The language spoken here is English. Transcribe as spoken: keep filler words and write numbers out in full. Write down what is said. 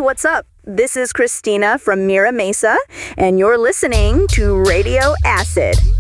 what's up? This is Christina from Mira Mesa, and you're listening to Radio Acid.